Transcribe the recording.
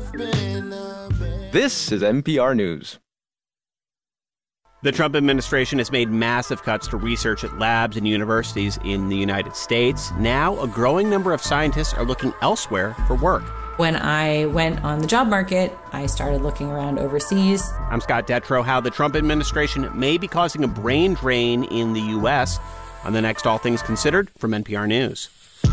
This is NPR News. The Trump administration has made massive cuts to research at labs and universities in the United States. Now, a growing number of scientists are looking elsewhere for work. When I went on the job market, I started looking around overseas. I'm Scott Detrow. How the Trump administration may be causing a brain drain in the U.S. on the next All Things Considered from NPR News.